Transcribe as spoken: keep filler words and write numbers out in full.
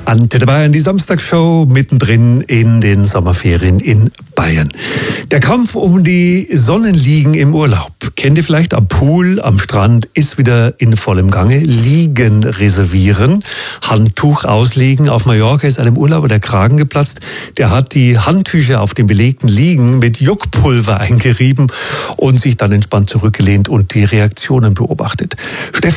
Antenne Bayern, die Samstagsshow mittendrin in den Sommerferien in Bayern. Der Kampf um die Sonnenliegen im Urlaub. Kennt ihr vielleicht am Pool, am Strand, ist wieder in vollem Gange. Liegen reservieren, Handtuch auslegen. Auf Mallorca ist einem Urlauber der Kragen geplatzt. Der hat die Handtücher auf den belegten Liegen mit Juckpulver eingerieben und sich dann entspannt zurückgelehnt und die Reaktionen beobachtet. Stefan